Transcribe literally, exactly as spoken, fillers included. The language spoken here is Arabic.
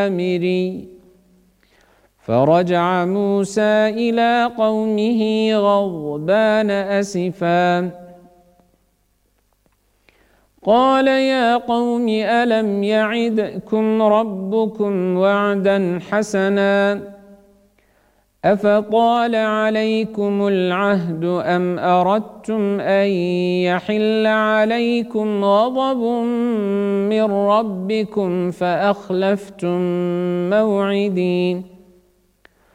السامري فرجع موسى إلى قومه غضبان أسفا قال يا قوم ألم يعدكم ربكم وعدا حسنا أفطال عليكم العهد أم أردتم أن يحل عليكم غضب من ربكم فأخلفتم موعدي